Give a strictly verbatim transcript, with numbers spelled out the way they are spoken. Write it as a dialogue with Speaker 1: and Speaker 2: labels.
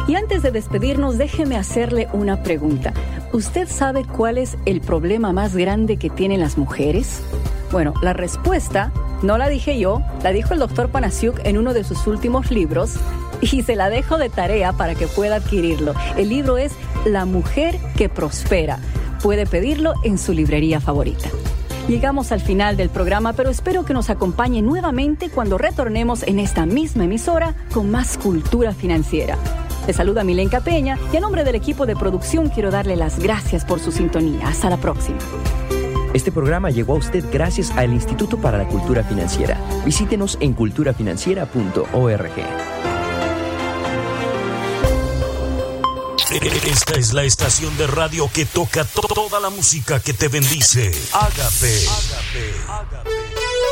Speaker 1: Y antes de despedirnos, déjeme hacerle una pregunta. ¿Usted sabe cuál es el problema más grande que tienen las mujeres? Bueno, la respuesta no la dije yo, la dijo el doctor Panasiuk en uno de sus últimos libros y se la dejo de tarea para que pueda adquirirlo. El libro es La mujer que prospera. Puede pedirlo en su librería favorita. Llegamos al final del programa, pero espero que nos acompañe nuevamente cuando retornemos en esta misma emisora con más cultura financiera. Le saluda Milenka Peña y a nombre del equipo de producción quiero darle las gracias por su sintonía. Hasta la próxima.
Speaker 2: Este programa llegó a usted gracias al Instituto para la Cultura Financiera. Visítenos en cultura financiera punto org.
Speaker 3: Esta es la estación de radio que toca toda la música que te bendice. Ágape. Ágape. Ágape.